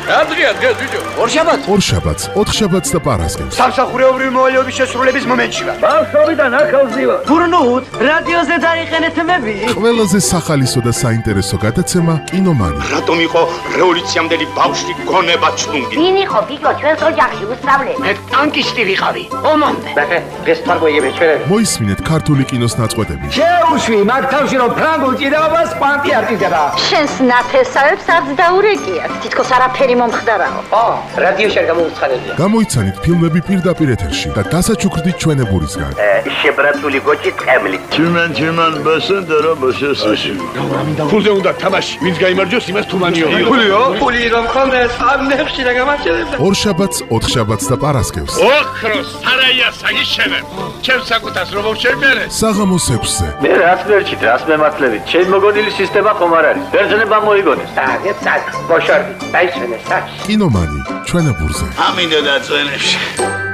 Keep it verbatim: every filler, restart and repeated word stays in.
რა დღეა დღეს ბიჭო? ორშაბათს. ორშაბათს, ოთხშაბათს და პარასკევს. სამსახურეობრივი მოვალეობის შესრულების მომენტში ვარ. ბავშვობიდან ახალზივა. გურნუთ, რადიოზე დაიყენეთ მები. ყველაზე სახალისო და საინტერესო გადაცემა კინომანი. რატომ იყო რევოლუციამდელი ბავშვი გონება ჩუნგი? ვინ იყო ბიჭო ჩვენს ოჯახში უსწავლე? მე ტანკისტი ვიყავი. ომამდე. ბახე, დღეს თარგოიები ჩვენები. მოისმინეთ ქართული კინოს ნაწყვეტები. შეუშვი მაგ თავში რომ ფრანგულ ჭიდაობას კვანტი არტიზება. შენს ნათესავებს არც დაურეკიათ. თითქოს არაფერი მომხდარაო. ო, რადიოში არ გამოუცხადებია. გამოიცანით ფილმები პირდაპირ ეთერში და დასაჩუქრდით ჩვენებურისგან. შებრაცული გოჭი ტყემლით. Tümen tümen besen dara başasın. ფულზე უნდა თამაში, ვინც გაიმარჯვოს იმას თუმანიო. ფულიო? ფული რომ ხონდეს ამ ნებში და გამარჯვებდა. ორშაბათს, ოთხშაბათს და პარასკევს. ოქროს სარაია საგიშევებ. ჩემს საკუთას რომ მოვშევმერე. საღამოს ექვსზე. Ne rasmerçit, rasmematlevit. Çen mogonili sistema komar არის. ბერძნება მოიგონეს. საგე საგ, ბოშორდი, დაიშვენე საგ. კინომანი ჩვენებურზე. ამინდა და წვენებში.